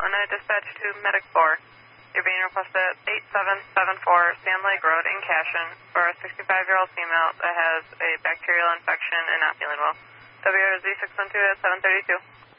and I dispatch to Medic 4. You're being requested at 8774 Sand Lake Road in Cashin for a 65-year-old female that has a bacterial infection and not feeling well. WRZ 612 at 732.